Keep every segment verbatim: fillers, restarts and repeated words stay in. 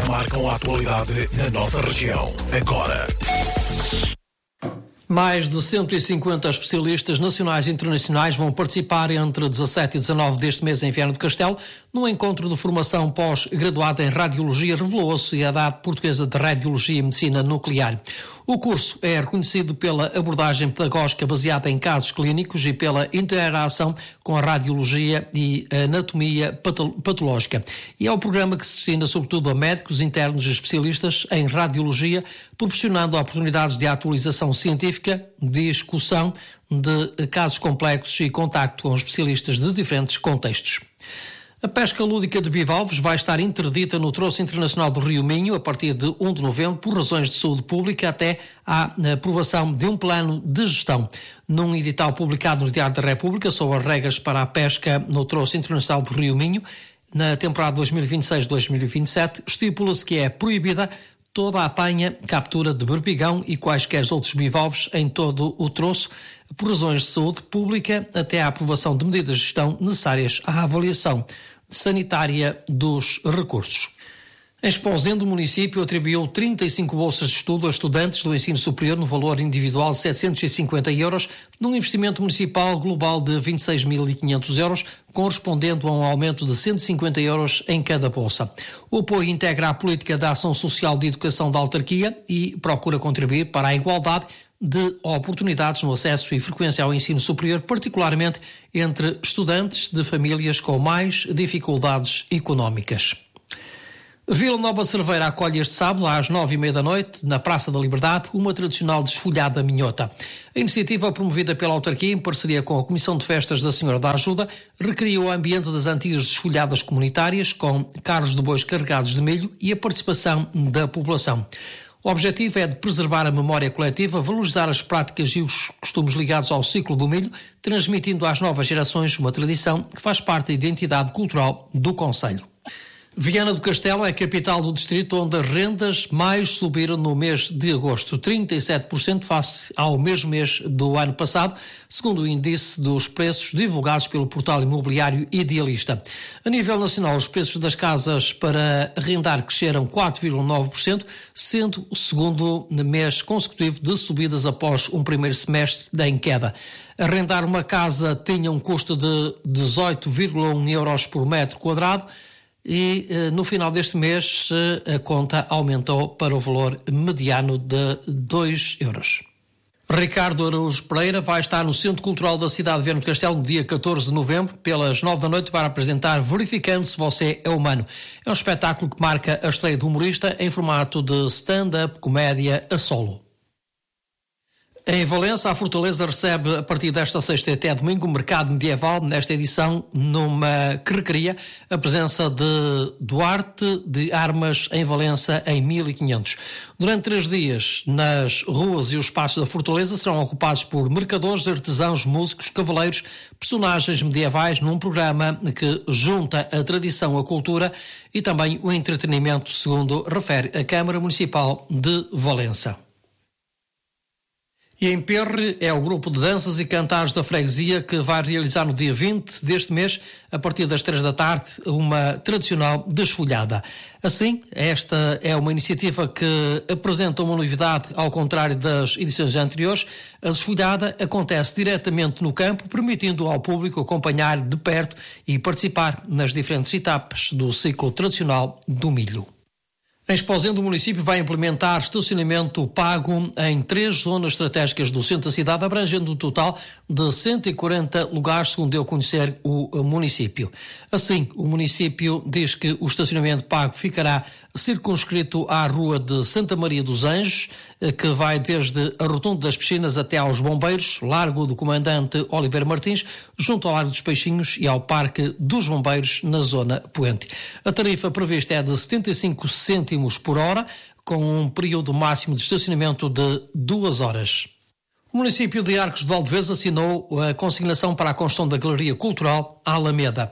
marcam a atualidade na nossa região. Agora. Mais de cento e cinquenta especialistas nacionais e internacionais vão participar entre dezassete e dezanove deste mês em Viana do Castelo, no encontro de formação pós-graduada em Radiologia, revelou a Sociedade Portuguesa de Radiologia e Medicina Nuclear. O curso é reconhecido pela abordagem pedagógica baseada em casos clínicos e pela interação com a radiologia e a anatomia patológica. E é o programa que se destina sobretudo a médicos internos e especialistas em radiologia, proporcionando oportunidades de atualização científica, discussão de casos complexos e contacto com especialistas de diferentes contextos. A pesca lúdica de bivalves vai estar interdita no Troço Internacional do Rio Minho a partir de primeiro de novembro por razões de saúde pública até à aprovação de um plano de gestão. Num edital publicado no Diário da República sobre as regras para a pesca no Troço Internacional do Rio Minho, na temporada dois mil e vinte e seis a dois mil e vinte e sete, estipula-se que é proibida toda a apanha, captura de berbigão e quaisquer outros bivalves em todo o troço, por razões de saúde pública, até à aprovação de medidas de gestão necessárias à avaliação sanitária dos recursos. Em Esposende, o município atribuiu trinta e cinco bolsas de estudo a estudantes do ensino superior no valor individual de setecentos e cinquenta euros, num investimento municipal global de vinte e seis mil e quinhentos euros, correspondendo a um aumento de cento e cinquenta euros em cada bolsa. O apoio integra a política da ação social de educação da autarquia e procura contribuir para a igualdade de oportunidades no acesso e frequência ao ensino superior, particularmente entre estudantes de famílias com mais dificuldades económicas. Vila Nova de Cerveira acolhe este sábado, às nove e meia da noite, na Praça da Liberdade, uma tradicional desfolhada minhota. A iniciativa, promovida pela autarquia em parceria com a Comissão de Festas da Senhora da Ajuda, recria o ambiente das antigas desfolhadas comunitárias, com carros de bois carregados de milho e a participação da população. O objetivo é de preservar a memória coletiva, valorizar as práticas e os costumes ligados ao ciclo do milho, transmitindo às novas gerações uma tradição que faz parte da identidade cultural do concelho. Viana do Castelo é a capital do distrito onde as rendas mais subiram no mês de agosto, trinta e sete por cento face ao mesmo mês do ano passado, segundo o índice dos preços divulgados pelo portal imobiliário Idealista. A nível nacional, os preços das casas para arrendar cresceram quatro vírgula nove por cento, sendo o segundo mês consecutivo de subidas após um primeiro semestre em queda. Arrendar uma casa tinha um custo de dezoito vírgula um euros por metro quadrado, e no final deste mês a conta aumentou para o valor mediano de dois euros. Ricardo Araújo Pereira vai estar no Centro Cultural da cidade de Viana do Castelo no dia catorze de novembro, pelas nove da noite, para apresentar Verificando se Você é Humano. É um espetáculo que marca a estreia do humorista em formato de stand-up, comédia a solo. Em Valença, a Fortaleza recebe a partir desta sexta até domingo o Mercado Medieval, nesta edição numa que recria a presença de Duarte de Armas em Valença em mil e quinhentos. Durante três dias, nas ruas e os espaços da Fortaleza serão ocupados por mercadores, artesãos, músicos, cavaleiros, personagens medievais, num programa que junta a tradição, a cultura e também o entretenimento, segundo refere a Câmara Municipal de Valença. E em Perre é o grupo de danças e cantares da freguesia que vai realizar no dia vinte deste mês, a partir das três da tarde, uma tradicional desfolhada. Assim, esta é uma iniciativa que apresenta uma novidade ao contrário das edições anteriores. A desfolhada acontece diretamente no campo, permitindo ao público acompanhar de perto e participar nas diferentes etapas do ciclo tradicional do milho. Em Esposende, o município vai implementar estacionamento pago em três zonas estratégicas do centro da cidade, abrangendo um total de cento e quarenta lugares, segundo deu a conhecer o município. Assim, o município diz que o estacionamento pago ficará circunscrito à Rua de Santa Maria dos Anjos, que vai desde a Rotunda das Piscinas até aos Bombeiros, Largo do Comandante Oliveira Martins, junto ao Largo dos Peixinhos e ao Parque dos Bombeiros, na Zona Poente. A tarifa prevista é de setenta e cinco cêntimos por hora, com um período máximo de estacionamento de duas horas. O município de Arcos de Valdevez assinou a consignação para a construção da Galeria Cultural Alameda.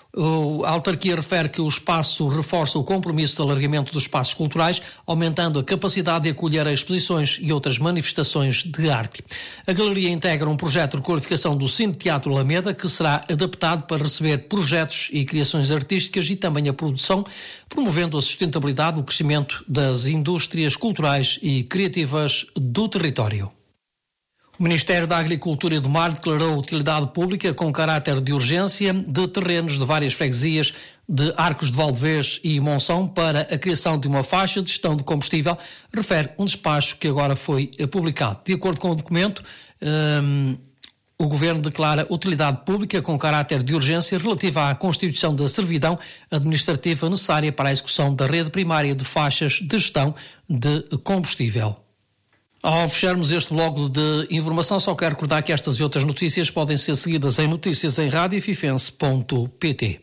A autarquia refere que o espaço reforça o compromisso de alargamento dos espaços culturais, aumentando a capacidade de acolher exposições e outras manifestações de arte. A galeria integra um projeto de qualificação do Cine Teatro Alameda, que será adaptado para receber projetos e criações artísticas e também a produção, promovendo a sustentabilidade, o crescimento das indústrias culturais e criativas do território. O Ministério da Agricultura e do Mar declarou utilidade pública com caráter de urgência de terrenos de várias freguesias de Arcos de Valdevez e Monção para a criação de uma faixa de gestão de combustível, refere um despacho que agora foi publicado. De acordo com o documento, um, o Governo declara utilidade pública com caráter de urgência relativa à constituição da servidão administrativa necessária para a execução da rede primária de faixas de gestão de combustível. Ao fecharmos este bloco de informação, só quero recordar que estas e outras notícias podem ser seguidas em notícias em rádio fifense ponto pt.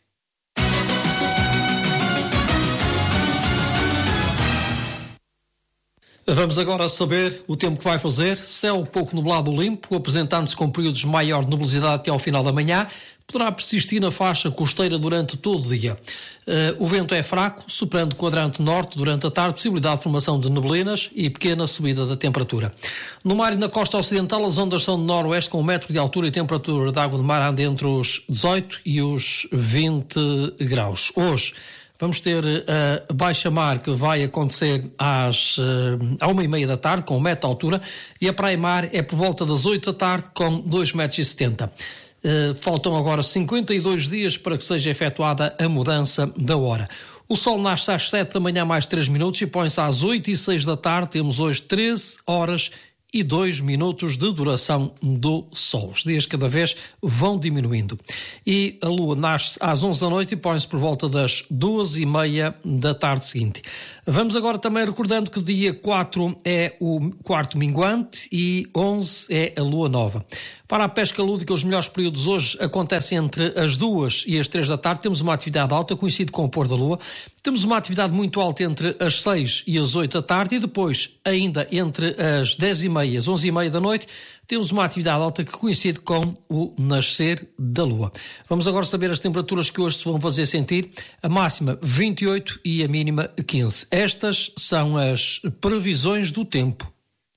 Vamos agora saber o tempo que vai fazer. Céu pouco nublado ou limpo, apresentando-se com períodos de maior nebulosidade até ao final da manhã. Poderá persistir na faixa costeira durante todo o dia. Uh, o vento é fraco, soprando o quadrante norte durante a tarde, possibilidade de formação de neblinas e pequena subida da temperatura. No mar e na costa ocidental, as ondas são de noroeste com um metro de altura e temperatura de água de mar anda entre os dezoito e os vinte graus. Hoje vamos ter a uh, baixa mar que vai acontecer às uh, à uma e meia da tarde, com um metro de altura, e a praia-mar é por volta das oito da tarde, com dois metros e setenta. Uh, faltam agora cinquenta e dois dias para que seja efetuada a mudança da hora. O sol nasce às sete da manhã mais três minutos e põe-se às oito e seis da tarde. Temos hoje treze horas e dois minutos de duração do sol. Os dias cada vez vão diminuindo. E a lua nasce às onze da noite e põe-se por volta das duas e meia da tarde seguinte. Vamos agora também recordando que dia quatro é o quarto minguante e onze é a lua nova. Para a pesca lúdica, os melhores períodos hoje acontecem entre as duas e as três da tarde. Temos uma atividade alta, coincide com o pôr da lua. Temos uma atividade muito alta entre as seis e as oito da tarde e depois, ainda entre as dez e meia e as onze e meia da noite, temos uma atividade alta que coincide com o nascer da lua. Vamos agora saber as temperaturas que hoje se vão fazer sentir. A máxima vinte e oito e a mínima quinze. Estas são as previsões do tempo.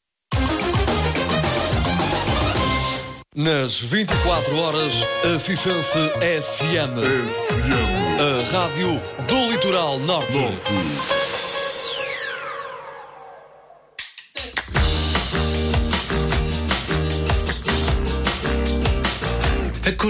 Nas vinte e quatro horas, a Fifense F M. F M. A rádio do Litoral Norte. Norte.